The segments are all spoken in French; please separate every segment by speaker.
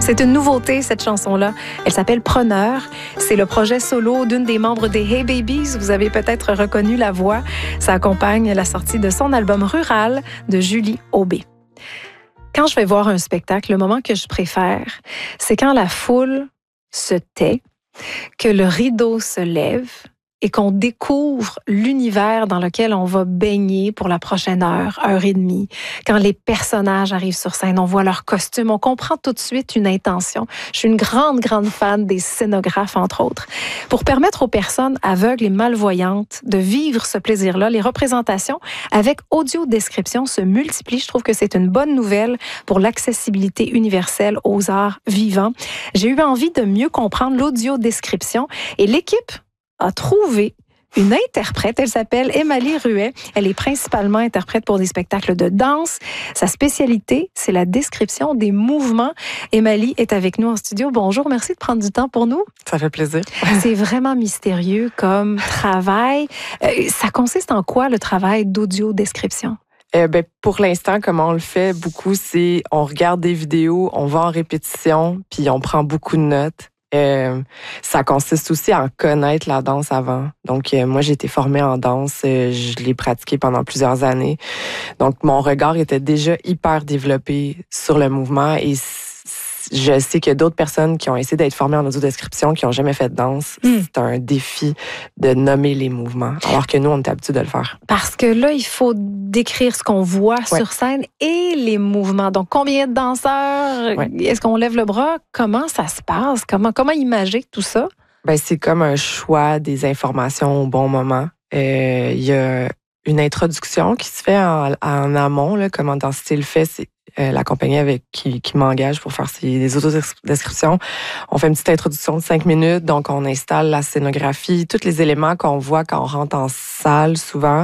Speaker 1: C'est une nouveauté, cette chanson-là. Elle s'appelle Preneur. C'est le projet solo d'une des membres des Hey Babies. Vous avez peut-être reconnu la voix. Ça accompagne la sortie de son album Rural de Julie Aubé. Quand je vais voir un spectacle, le moment que je préfère, c'est quand la foule se tait, que le rideau se lève et qu'on découvre l'univers dans lequel on va baigner pour la prochaine heure et demie. Quand les personnages arrivent sur scène, on voit leurs costumes, on comprend tout de suite une intention. Je suis une grande fan des scénographes, entre autres. Pour permettre aux personnes aveugles et malvoyantes de vivre ce plaisir-là, les représentations avec audio-description se multiplient. Je trouve que c'est une bonne nouvelle pour l'accessibilité universelle aux arts vivants. J'ai eu envie de mieux comprendre l'audio-description et l'équipe a trouvé une interprète. Elle s'appelle Émalie Ruet. Elle est principalement interprète pour des spectacles de danse. Sa spécialité, c'est la description des mouvements. Émalie est avec nous en studio. Bonjour, merci de prendre du temps pour nous.
Speaker 2: Ça fait plaisir.
Speaker 1: C'est vraiment mystérieux comme travail. Ça consiste en quoi, le travail d'audio-description?
Speaker 2: Pour l'instant, comment on le fait beaucoup, c'est on regarde des vidéos, on va en répétition, puis on prend beaucoup de notes. Ça consiste aussi à en connaître la danse avant. Donc, moi, j'ai été formée en danse. Je l'ai pratiquée pendant plusieurs années. Donc, mon regard était déjà hyper développé sur le mouvement et je sais qu'il y a d'autres personnes qui ont essayé d'être formées en audiodescription qui n'ont jamais fait de danse. C'est un défi de nommer les mouvements, alors que nous, on est habitués de le faire.
Speaker 1: Parce que là, il faut décrire ce qu'on voit sur scène et les mouvements. Donc, combien de danseurs? Est-ce qu'on lève le bras? Comment ça se passe? Comment imager tout ça?
Speaker 2: C'est comme un choix des informations au bon moment. Il y a une introduction qui se fait en amont, là, comment Densité le fait, c'est la compagnie qui m'engage pour faire des autodescriptions. On fait une petite introduction de 5 minutes, donc on installe la scénographie, tous les éléments qu'on voit quand on rentre en salle souvent.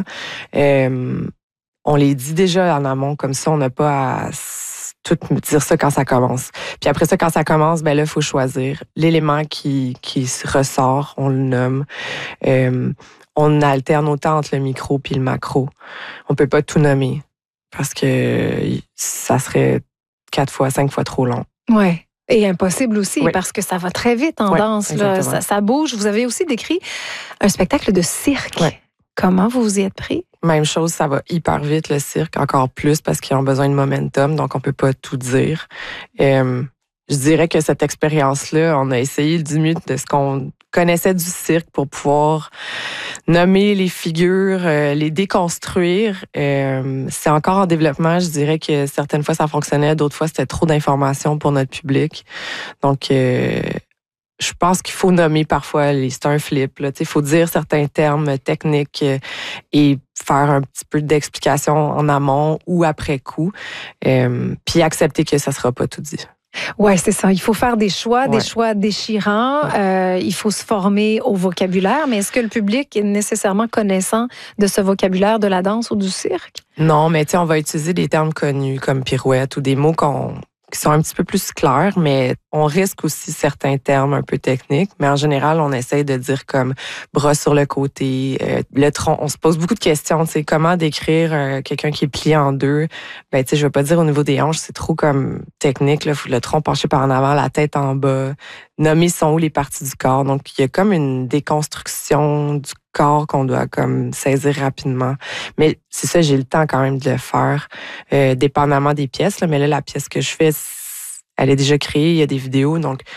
Speaker 2: On les dit déjà en amont, comme ça on n'a pas à tout dire ça quand ça commence. Puis après ça, quand ça commence, là, il faut choisir l'élément qui ressort, on le nomme. On alterne autant entre le micro puis le macro. On peut pas tout nommer parce que ça serait 4 fois, 5 fois trop long.
Speaker 1: Ouais. Et impossible aussi, parce que ça va très vite en danse. Là. Ça bouge. Vous avez aussi décrit un spectacle de cirque.
Speaker 2: Ouais.
Speaker 1: Comment vous vous y êtes pris?
Speaker 2: Même chose, ça va hyper vite, le cirque, encore plus parce qu'ils ont besoin de momentum, donc on peut pas tout dire. Je dirais que cette expérience-là, on a essayé du mieux de ce qu'on connaissait du cirque pour pouvoir nommer les figures, les déconstruire. C'est encore en développement. Je dirais que certaines fois, ça fonctionnait. D'autres fois, c'était trop d'informations pour notre public. Donc, je pense qu'il faut nommer parfois c'est un flip. Il faut dire certains termes techniques et faire un petit peu d'explication en amont ou après coup. Puis accepter que ça ne sera pas tout dit.
Speaker 1: Oui, c'est ça. Il faut faire des choix déchirants. Il faut se former au vocabulaire. Mais est-ce que le public est nécessairement connaissant de ce vocabulaire de la danse ou du cirque?
Speaker 2: Non, mais on va utiliser des termes connus comme pirouette ou des mots qui sont un petit peu plus clairs, mais on risque aussi certains termes un peu techniques. Mais en général, on essaye de dire comme bras sur le côté, le tronc. On se pose beaucoup de questions. Comment décrire quelqu'un qui est plié en deux? Je veux pas dire au niveau des hanches, c'est trop comme technique. Là. Le tronc penché par en avant, la tête en bas. Nommer sont où les parties du corps. Donc, il y a comme une déconstruction du corps qu'on doit comme saisir rapidement. Mais c'est ça, j'ai le temps quand même de le faire, dépendamment des pièces. Là, mais là, la pièce que je fais, elle est déjà créée, il y a des vidéos, donc